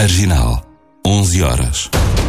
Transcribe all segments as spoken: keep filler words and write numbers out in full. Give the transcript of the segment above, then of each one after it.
Marginal, onze horas.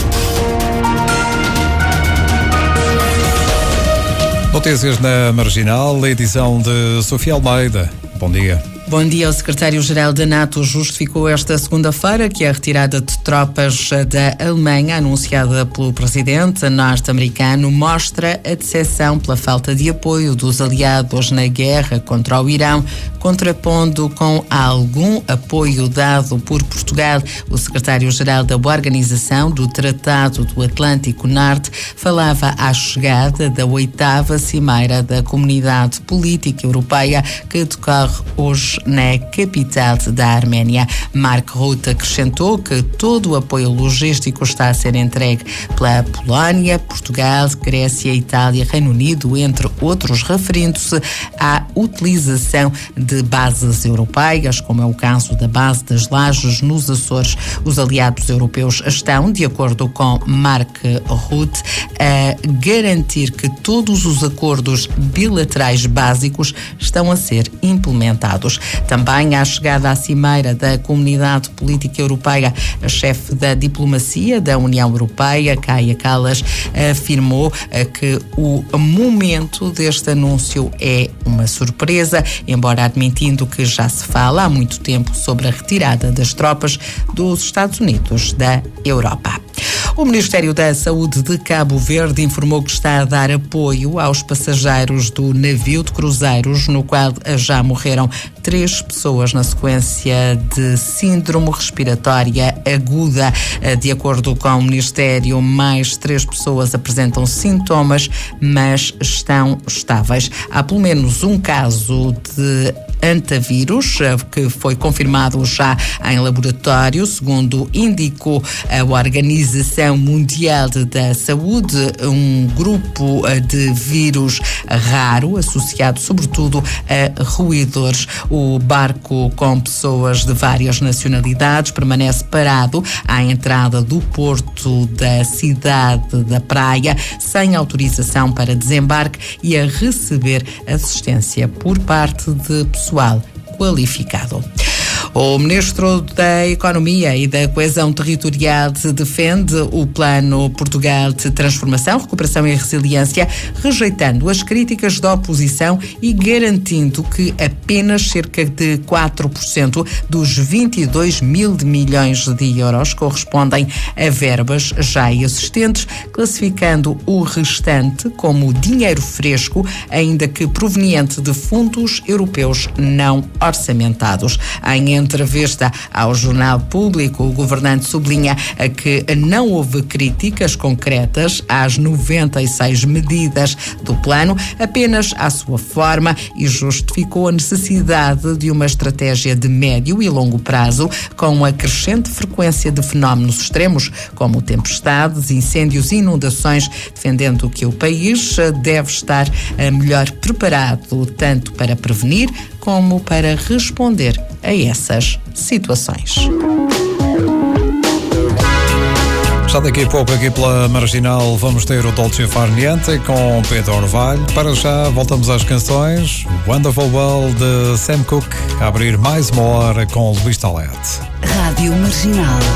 Notícias na Marginal, edição de Sofia Almeida. Bom dia. Bom dia. O secretário-geral da NATO justificou esta segunda-feira que a retirada de tropas da Alemanha, anunciada pelo presidente norte-americano, mostra a decepção pela falta de apoio dos aliados na guerra contra o Irão, contrapondo com algum apoio dado por Portugal. O secretário-geral da Organização do Tratado do Atlântico Norte falava à chegada da oitava cimeira da Comunidade Política Europeia, que decorre hoje na capital da Arménia. Mark Rutte acrescentou que todo o apoio logístico está a ser entregue pela Polónia, Portugal, Grécia, Itália, Reino Unido, entre outros, referindo-se à utilização de bases europeias, como é o caso da base das Lajes nos Açores. Os aliados europeus estão, de acordo com Mark Rutte, a garantir que todos os acordos bilaterais básicos estão a ser implementados. Também à chegada à cimeira da Comunidade Política Europeia, a chefe da diplomacia da União Europeia, Kaja Kallas, afirmou que o momento deste anúncio é uma surpresa, embora admitindo que já se fala há muito tempo sobre a retirada das tropas dos Estados Unidos da Europa. O Ministério da Saúde de Cabo Verde informou que está a dar apoio aos passageiros do navio de cruzeiros, no qual já morreram três pessoas na sequência de síndrome respiratória aguda. De acordo com o Ministério, mais três pessoas apresentam sintomas, mas estão estáveis. Há pelo menos um caso de antavírus, que foi confirmado já em laboratório, segundo indicou a Organização Mundial da Saúde, um grupo de vírus raro, associado sobretudo a roedores. O barco, com pessoas de várias nacionalidades, permanece parado à entrada do porto da cidade da Praia, sem autorização para desembarque e a receber assistência por parte de pessoal qualificado. O Ministro da Economia e da Coesão Territorial defende o Plano Portugal de Transformação, Recuperação e Resiliência, rejeitando as críticas da oposição e garantindo que apenas cerca de quatro por cento dos vinte e dois mil milhões de euros correspondem a verbas já existentes, classificando o restante como dinheiro fresco, ainda que proveniente de fundos europeus não orçamentados. Em entrevista ao Jornal Público, o governante sublinha que não houve críticas concretas às noventa e seis medidas do plano, apenas à sua forma, e justificou a necessidade de uma estratégia de médio e longo prazo com a crescente frequência de fenómenos extremos, como tempestades, incêndios e inundações, defendendo que o país deve estar melhor preparado tanto para prevenir como para responder a essas situações. Já daqui a pouco, aqui pela Marginal, vamos ter o Dolce Far Niente com Pedro Orvalho. Para já, voltamos às canções. Wonderful World de Sam Cooke, a abrir mais uma hora com Luís Talete. Rádio Marginal.